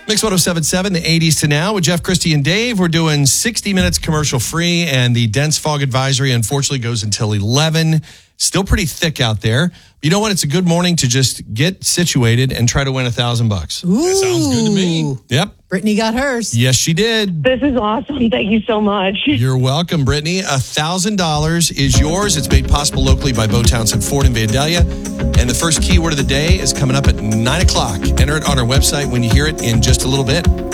Mix 107.7, the 80s to now with Jeff, Christy, and Dave. We're doing 60 minutes commercial free, and the dense fog advisory unfortunately goes until 11. Still pretty thick out there. You know what? It's a good morning to just get situated and try to win $1,000. Ooh. That sounds good to me. Yep. Brittany got hers. Yes, she did. This is awesome. Thank you so much. You're welcome, Brittany. $1,000 is yours. It's made possible locally by Bo Townsend Ford in Vandalia. And the first keyword of the day is coming up at 9 o'clock. Enter it on our website when you hear it in just a little bit.